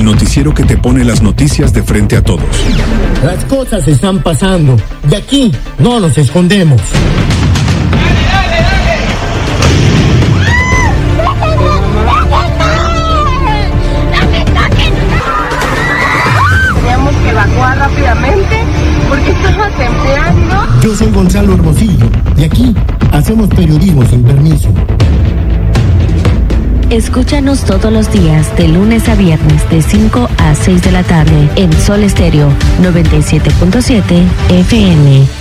noticiero que te pone las noticias de frente a todos. Las cosas están pasando y aquí no nos escondemos. Teníamos que evacuar rápidamente porque estaba temblando. Yo soy Gonzalo Hermosillo y aquí hacemos periodismo sin permiso. Escúchanos todos los días, de lunes a viernes, de 5 a 6 de la tarde, en Sol Estéreo 97.7 FM.